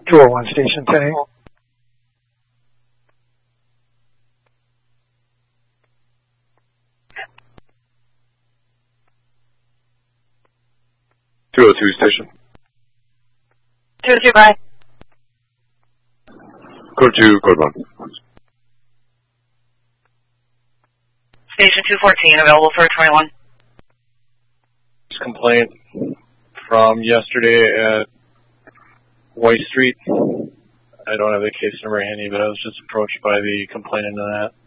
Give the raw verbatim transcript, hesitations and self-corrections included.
two oh one Station ten. two oh two Station. two oh two, bye. Code two, code one. Station two fourteen, available for twenty-one. Complaint from yesterday at White Street. I don't have the case number handy, but I was just approached by the complainant on that.